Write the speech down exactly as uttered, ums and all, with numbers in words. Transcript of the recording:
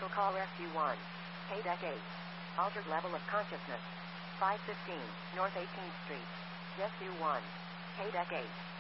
Total call Rescue one. K D E C eight. Altered level of consciousness. five fifteen, North eighteenth Street. Rescue one. K D E C eight.